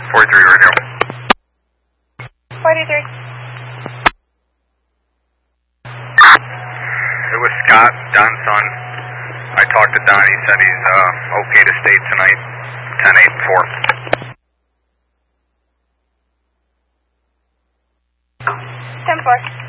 43 radio. 43. It was Scott, Don's son. I talked to Don. He said he's okay to stay tonight. 10-8-4. 10-4.